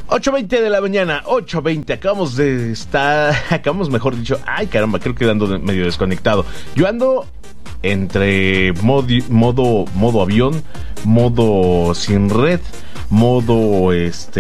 8:20 de la mañana, 8:20, acabamos mejor dicho, ay caramba, creo que ando medio desconectado. Yo ando entre modo avión, modo sin red, modo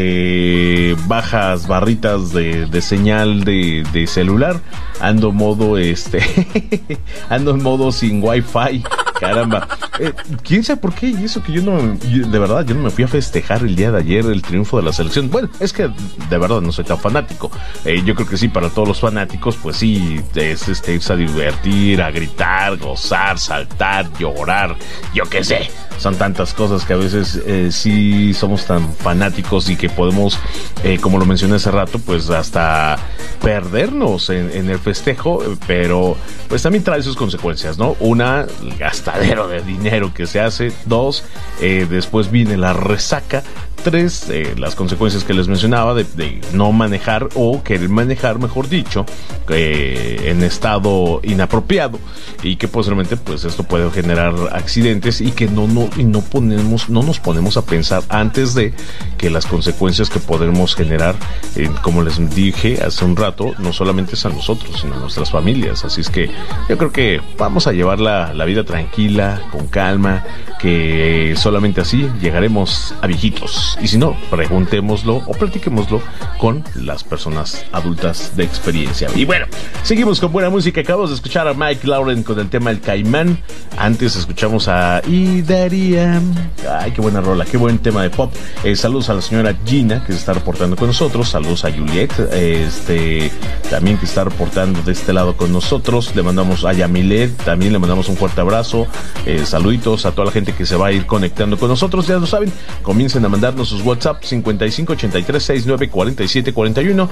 bajas barritas de señal de celular, ando modo ando en modo sin wifi. Caramba, quién sabe por qué, y eso que de verdad yo no me fui a festejar el día de ayer el triunfo de la selección. Bueno, es que de verdad no soy tan fanático. Yo creo que sí, para todos los fanáticos, pues sí, es irse a divertir, a gritar, gozar, saltar, llorar, yo qué sé. Son tantas cosas que a veces sí somos tan fanáticos y que podemos, como lo mencioné hace rato, pues hasta perdernos en el festejo, pero pues también trae sus consecuencias, ¿no? Una, el gastadero de dinero que se hace. Dos, después viene la resaca. Tres, las consecuencias que les mencionaba de no manejar o querer manejar, mejor dicho, en estado inapropiado, y que posiblemente pues esto puede generar accidentes y que no nos ponemos a pensar antes de que las consecuencias que podemos generar, como les dije hace un rato, no solamente es a nosotros, sino a nuestras familias. Así es que yo creo que vamos a llevar la vida tranquila, con calma, que solamente así llegaremos a viejitos. Y si no, preguntémoslo o platiquémoslo con las personas adultas de experiencia. Y bueno, seguimos con buena música. Acabamos de escuchar a Mike Lauren con el tema El Caimán. Antes escuchamos a Idaria. Ay, qué buena rola, qué buen tema de pop. Saludos a la señora Gina, que se está reportando con nosotros. Saludos a Juliet, también que está reportando de este lado con nosotros. Le mandamos a Yamilet, también le mandamos un fuerte abrazo. Saluditos a toda la gente que se va a ir conectando con nosotros. Ya lo saben, comiencen a mandarnos sus WhatsApp 5583694741,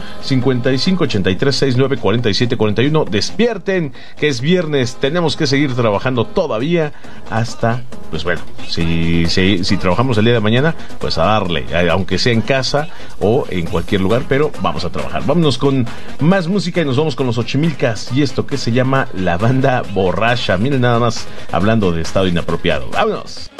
5583694741. Despierten, que es viernes, tenemos que seguir trabajando todavía hasta, pues bueno, si trabajamos el día de mañana, pues a darle, aunque sea en casa o en cualquier lugar, pero vamos a trabajar. Vámonos con más música y nos vamos con los Ochimilcas y esto que se llama La Banda Borracha. Miren nada más, hablando de estado inapropiado. ¡Vámonos!